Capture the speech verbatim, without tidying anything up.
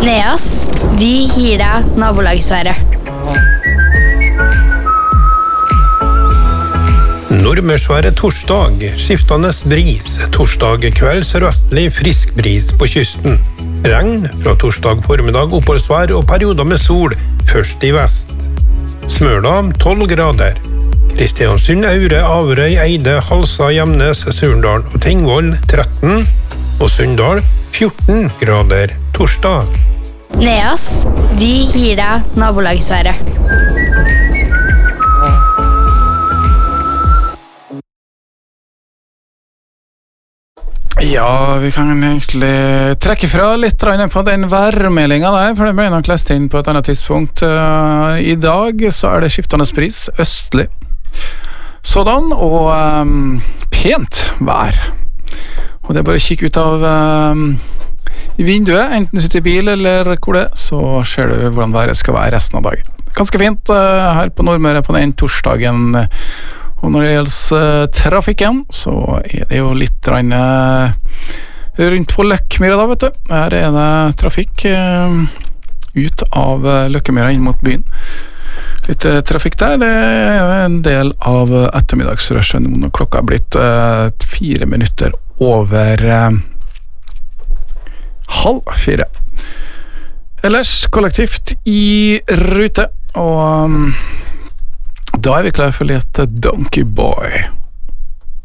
Neas, vi gir deg nabolagsværet. Nordmørsværet torsdag, skiftende bris, torsdag kveld sørvestlig frisk bris på kysten. Regn fra torsdag formiddag oppholdsvær og perioder med sol, først i vest. Smøla tolv grader. Kristiansund, Aure, Averøy, Eide, Halsa, Gjemnes, Surndal og Tingvoll tretten. Og Sunndal fjorten grader torsdag. Neas, vi gir deg nabolagsværet. Ja, vi kan egentlig trekke fra litt på den værmeldingen der, for det ble nok lest inn på et annet tidspunkt. I dag så er det skiftende bris, østlig. Sådan, og um, pent vær. Og det er bare å kikke ut av um, vinduet, enten du sitter i bil eller hvor det, så ser du hvordan været skal være resten av dagen. Ganske fint uh, her på Nordmøre på den torsdagen. Og når det gjelder uh, trafikken, så er det jo litt rann, uh, rundt på Løkkmyra da, vet du. Her er det trafikk uh, ut av uh, Løkkmyra inn mot byen. Litt uh, trafikk der, det er en del av uh, ettermiddagsrushen nå når klokka er blitt uh, fire minutter over uh, halv fire. Ellers kollektivt i rute, og um, da er vi klar for litt Donkey Boy.